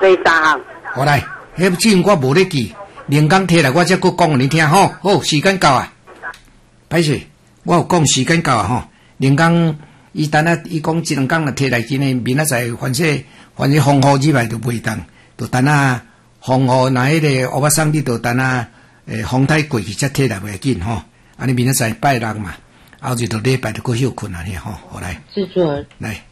第三项。 好来，迄种我无咧记，连讲摕来我才佫讲互你听吼。好，时间到啊，歹势，我有讲时间到啊吼。连讲伊等下伊讲一两工就摕来，今日明仔载凡是风雨入来就袂当，就等下风雨那迄个乌巴桑你就等下风台过去才摕来袂紧吼。安尼明仔载拜六嘛，后日就礼拜就佫休困啊，吼，好来。 制作人来。